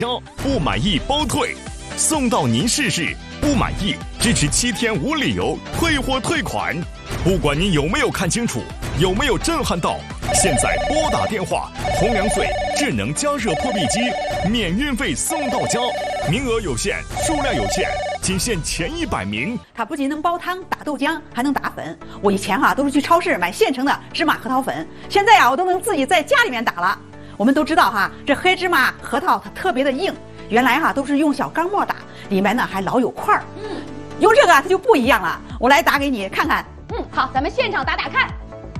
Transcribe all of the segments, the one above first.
不满意包退，送到您试试。不满意支持7天无理由退货退款。不管您有没有看清楚，有没有震撼到，现在拨打电话，红粮穗智能加热破壁机免运费送到家，名额有限，数量有限，仅限前100名。 它不仅能煲汤、打豆浆，还能打粉。我以前都是去超市买现成的芝麻核桃粉，现在我都能自己在家里面打了。我们都知道这黑芝麻核桃它特别的硬，原来都是用小钢沫打，里面呢还老有块儿。用这个它就不一样了。我来打给你看看。 好，咱们现场打打看。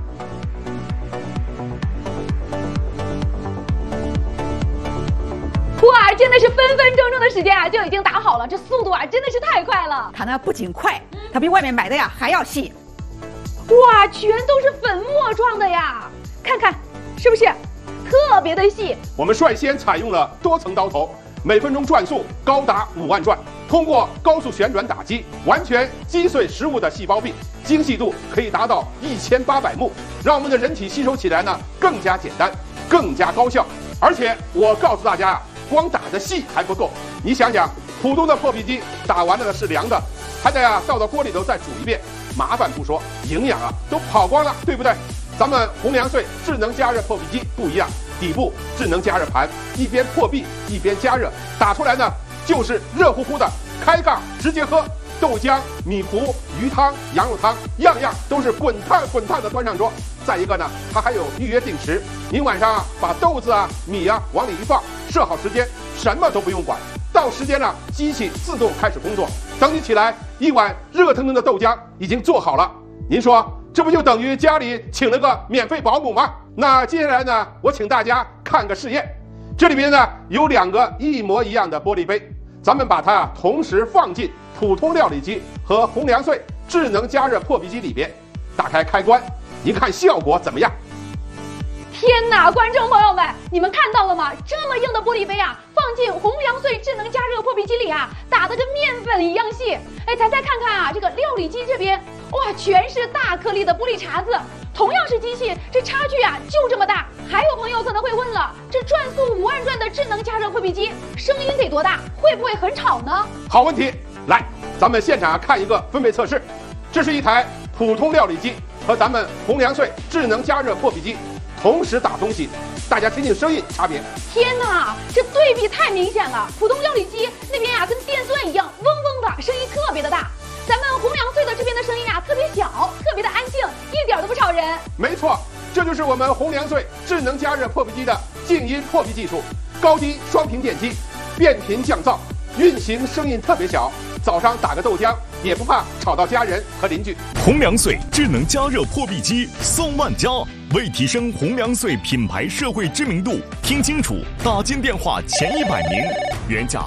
哇，真的是分分钟钟的时间就已经打好了，这速度真的是太快了。 它呢不仅快，它比外面买的还要细。 哇，全都是粉末状的呀，看看是不是特别的细？ 我们率先采用了多层刀头，每分钟转速高达5万转，通过高速旋转打击，完全击碎食物的细胞壁，精细度可以达到1800目，让我们的人体吸收起来呢更加简单，更加高效。而且我告诉大家光打的细还不够，你想想，普通的破壁机打完了的是凉的，还得倒到锅里头再煮一遍，麻烦不说，营养都跑光了，对不对？咱们红粮穗智能加热破壁机不一样，底部智能加热盘，一边破壁一边加热，打出来呢就是热乎乎的，开盖直接喝。豆浆、米糊、鱼汤、羊肉汤，样样都是滚烫滚烫的端上桌。再一个呢，它还有预约定时，您晚上把豆子米往里一放，设好时间，什么都不用管，到时间了，机器自动开始工作。等你起来，一碗热腾腾的豆浆已经做好了。您说这不就等于家里请了个免费保姆吗？那接下来呢，我请大家看个试验。这里边呢有2个一模一样的玻璃杯，咱们把它同时放进普通料理机和红粮穗智能加热破壁机里边，打开开关，您看效果怎么样？ 天哪，观众朋友们，你们看到了吗？这么硬的玻璃杯放进红粮穗智能加热破壁机里打得跟面粉一样细。咱再看看这个料理机这边，哇，全是大颗粒的玻璃碴子。同样是机器，这差距就这么大。还有朋友可能会问了，这转速5万转的智能加热破壁机，声音得多大？会不会很吵呢？ 好问题，来，咱们现场看一个分贝测试。这是一台普通料理机和咱们红粮穗智能加热破壁机同时打东西，大家听听声音差别。 天哪，这对比太明显了！普通料理机那边跟电钻一样，嗡嗡的，声音特别的大。咱们红粮穗的这边的声音特别小，特别的安静，一点都不吵人。没错， 这就是我们红粮穗智能加热破壁机的静音破壁技术，高低双频电机，变频降噪，运行声音特别小，早上打个豆浆也不怕吵到家人和邻居。 红粮穗智能加热破壁机送万家，为提升红粮穗品牌社会知名度，听清楚，打进电话前100名，原价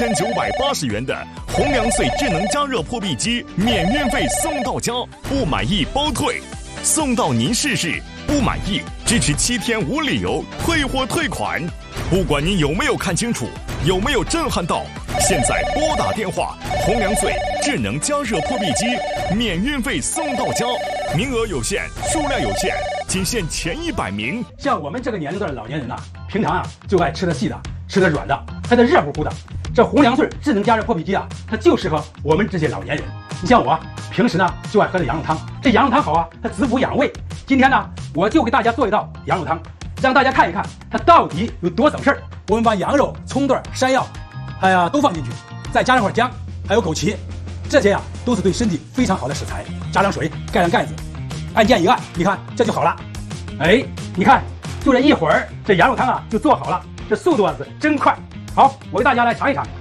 3980元的红粮穗智能加热破壁机免运费送到家，不满意包退，送到您试试。不满意支持7天无理由退货退款。不管您有没有看清楚，有没有震撼到，现在拨打电话，红粮穗智能加热破壁机免运费送到家，名额有限，数量有限，仅限前100名。 像我们这个年龄段的老年人平常就爱吃的细的，吃的软的，还得热乎乎的。这红粮穗智能加热破壁机它就适合我们这些老年人。你像我平时就爱喝这羊肉汤，这羊肉汤好它滋补养胃。今天我就给大家做一道羊肉汤，让大家看一看它到底有多省事儿。我们把羊肉、葱段、山药，都放进去，再加上会姜，还有枸杞，这些都是对身体非常好的食材。加上水，盖上盖子，按键一按，你看这就好了。你看，就这一会儿，这羊肉汤就做好了，这速度是真快。好，我给大家来尝一尝。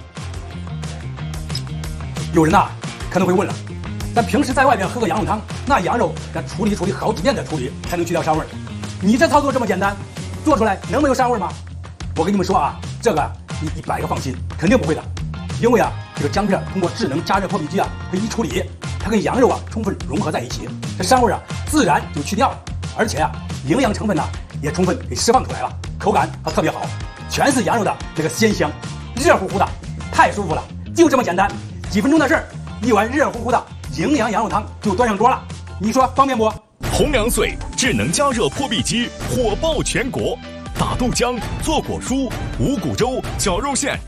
有人可能会问了，咱平时在外面喝个羊肉汤，那羊肉得处理好几遍的处理才能去掉膻味儿。你这操作这么简单，做出来能没有膻味吗？我跟你们说这个你100个放心，肯定不会的。因为这个姜片通过智能加热破壁机这一处理，它跟羊肉充分融合在一起，这膻味自然就去掉了，而且营养成分也充分给释放出来了，口感特别好，全是羊肉的这个鲜香，热乎乎的，太舒服了。就这么简单，几分钟的事儿，一碗热乎乎的营养羊肉汤就端上桌了，你说方便不？ 红粮穗智能加热破壁机火爆全国，打豆浆、做果蔬、五谷粥、绞肉馅，